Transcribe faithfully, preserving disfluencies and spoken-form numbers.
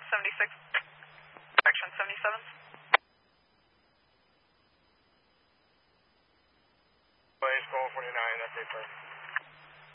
seventy-six, direction seventy-seven. Base call forty-nine, that's it, sir.